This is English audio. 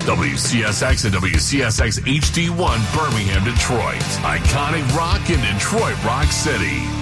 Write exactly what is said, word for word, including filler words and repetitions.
W C S X and W C S X H D one, Birmingham, Detroit. Iconic rock in Detroit Rock City.